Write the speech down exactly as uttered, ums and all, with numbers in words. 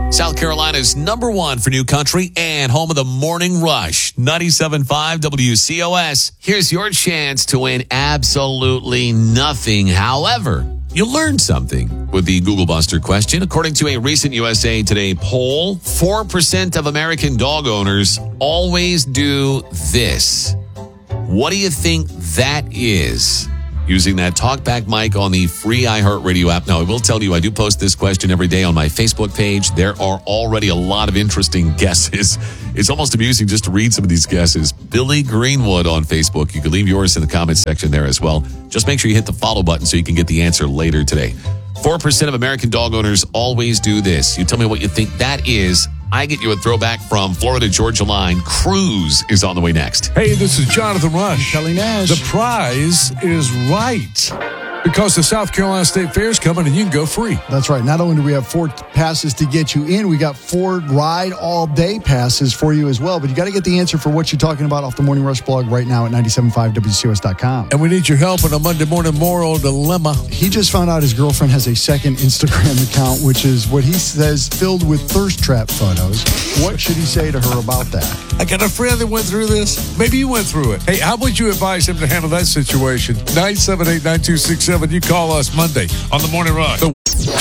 South Carolina's number one for new country and home of the Morning Rush. ninety-seven point five W C O S. Here's your chance to win absolutely nothing. However, you'll learn something with the Google Buster question. According to a recent U S A Today poll, four percent of American dog owners always do this. What do you think that is? Using that talkback mic on the free iHeartRadio app. Now, I will tell you, I do post this question every day on my Facebook page. There are already a lot of interesting guesses. It's almost amusing just to read some of these guesses. Billy Greenwood on Facebook. You can leave yours in the comments section there as well. Just make sure you hit the follow button so you can get the answer later today. four percent of American dog owners always do this. You tell me what you think that is. I get you a throwback from Florida Georgia Line. Cruise is on the way next. Hey, this is Jonathan Rush. Kelly Nash. The prize is right. Because the South Carolina State Fair is coming and you can go free. That's right. Not only do we have four passes to get you in, we got four ride all day passes for you as well. But you got to get the answer for what you're talking about off the Morning Rush blog right now at ninety-seven point five W C O S dot com. And we need your help in a Monday morning moral dilemma. He just found out his girlfriend has a second Instagram account, which is what he says filled with thirst trap photos. What should he say to her about that? I got a friend that went through this. Maybe you went through it. Hey, how would you advise him to handle that situation? nine seven eight, nine two six seven. You call us Monday on the Morning Rush. The